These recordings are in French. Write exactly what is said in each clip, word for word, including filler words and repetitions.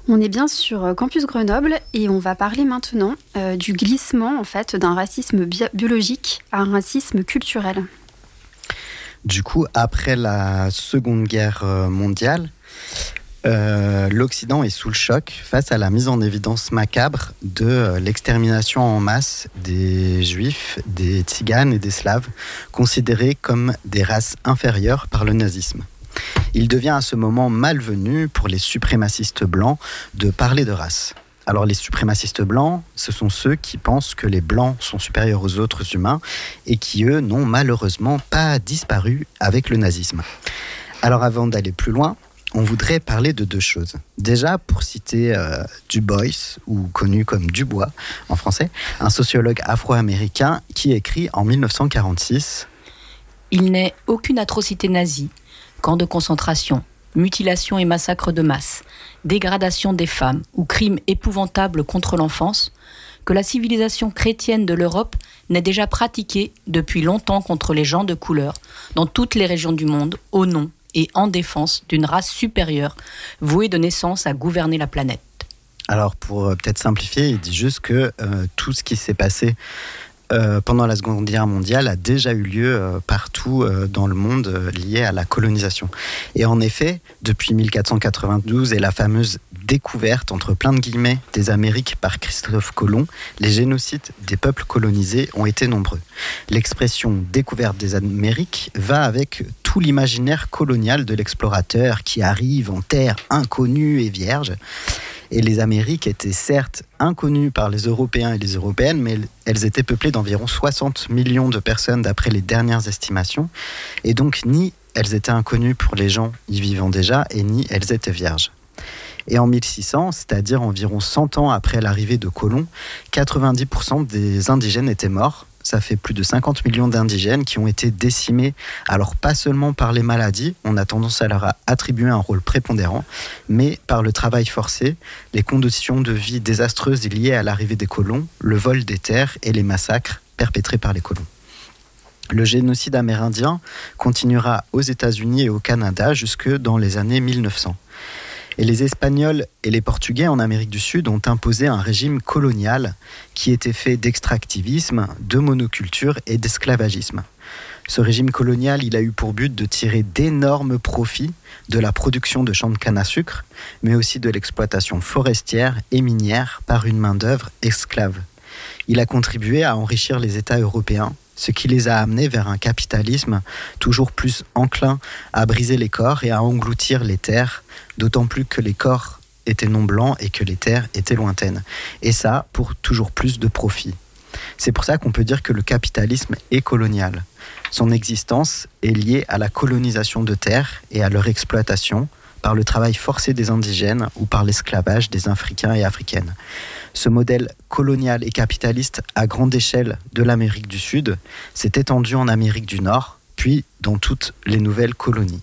On est bien sur Campus Grenoble et on va parler maintenant euh, du glissement en fait, d'un racisme bi- biologique à un racisme culturel. Du coup, après la Seconde Guerre mondiale, euh, l'Occident est sous le choc face à la mise en évidence macabre de euh, l'extermination en masse des Juifs, des Tziganes et des Slaves, considérés comme des races inférieures par le nazisme. Il devient à ce moment malvenu pour les suprémacistes blancs de parler de race. Alors les suprémacistes blancs, ce sont ceux qui pensent que les blancs sont supérieurs aux autres humains et qui, eux, n'ont malheureusement pas disparu avec le nazisme. Alors avant d'aller plus loin, on voudrait parler de deux choses. Déjà, pour citer euh, Du Bois, ou connu comme Dubois en français, un sociologue afro-américain qui écrit en dix-neuf cent quarante-six « Il n'est aucune atrocité nazie, camps de concentration, mutilation et massacres de masse, dégradation des femmes ou crimes épouvantables contre l'enfance, que la civilisation chrétienne de l'Europe n'ait déjà pratiqué depuis longtemps contre les gens de couleur dans toutes les régions du monde au nom et en défense d'une race supérieure vouée de naissance à gouverner la planète. » Alors pour euh, peut-être simplifier, il dit juste que euh, tout ce qui s'est passé Euh, pendant la Seconde Guerre mondiale a déjà eu lieu euh, partout euh, dans le monde euh, lié à la colonisation. Et en effet, depuis mille quatre cent quatre-vingt-douze et la fameuse découverte, entre plein de guillemets, des Amériques par Christophe Colomb, les génocides des peuples colonisés ont été nombreux. L'expression « découverte des Amériques » va avec tout l'imaginaire colonial de l'explorateur qui arrive en terre inconnue et vierge. Et les Amériques étaient certes inconnues par les Européens et les Européennes, mais elles étaient peuplées d'environ soixante millions de personnes d'après les dernières estimations. Et donc, ni elles étaient inconnues pour les gens y vivant déjà, et ni elles étaient vierges. Et en mille six cents, c'est-à-dire environ cent ans après l'arrivée de Colomb, quatre-vingt-dix pour cent des indigènes étaient morts. Ça fait plus de cinquante millions d'indigènes qui ont été décimés, alors pas seulement par les maladies, on a tendance à leur attribuer un rôle prépondérant, mais par le travail forcé, les conditions de vie désastreuses liées à l'arrivée des colons, le vol des terres et les massacres perpétrés par les colons. Le génocide amérindien continuera aux États-Unis et au Canada jusque dans les années mille neuf cents. Et les Espagnols et les Portugais en Amérique du Sud ont imposé un régime colonial qui était fait d'extractivisme, de monoculture et d'esclavagisme. Ce régime colonial, il a eu pour but de tirer d'énormes profits de la production de champs de canne à sucre, mais aussi de l'exploitation forestière et minière par une main-d'œuvre esclave. Il a contribué à enrichir les États européens, ce qui les a amenés vers un capitalisme toujours plus enclin à briser les corps et à engloutir les terres, d'autant plus que les corps étaient non blancs et que les terres étaient lointaines. Et ça, pour toujours plus de profit. C'est pour ça qu'on peut dire que le capitalisme est colonial. Son existence est liée à la colonisation de terres et à leur exploitation par le travail forcé des indigènes ou par l'esclavage des Africains et Africaines. Ce modèle colonial et capitaliste à grande échelle de l'Amérique du Sud s'est étendu en Amérique du Nord, puis dans toutes les nouvelles colonies.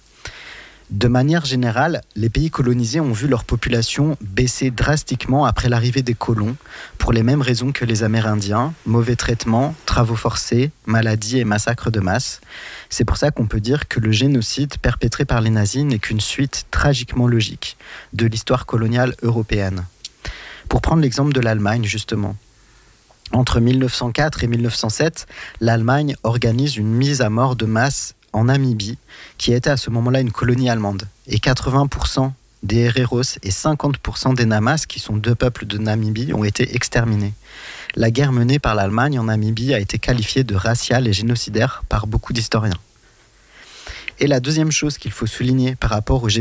De manière générale, les pays colonisés ont vu leur population baisser drastiquement après l'arrivée des colons, pour les mêmes raisons que les Amérindiens, mauvais traitements, travaux forcés, maladies et massacres de masse. C'est pour ça qu'on peut dire que le génocide perpétré par les nazis n'est qu'une suite tragiquement logique de l'histoire coloniale européenne. Pour prendre l'exemple de l'Allemagne, justement. Entre mille neuf cent quatre et mille neuf cent sept, l'Allemagne organise une mise à mort de masse en Namibie, qui était à ce moment-là une colonie allemande. Et quatre-vingts pour cent des Hereros et cinquante pour cent des Namas, qui sont deux peuples de Namibie, ont été exterminés. La guerre menée par l'Allemagne en Namibie a été qualifiée de raciale et génocidaire par beaucoup d'historiens. Et la deuxième chose qu'il faut souligner par rapport au